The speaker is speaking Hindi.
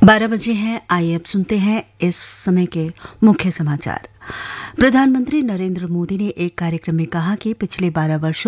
12 बजे हैं। आइए अब सुनते हैं इस समय के मुख्य समाचार। प्रधानमंत्री नरेंद्र मोदी ने एक कार्यक्रम में कहा कि पिछले 12 वर्षों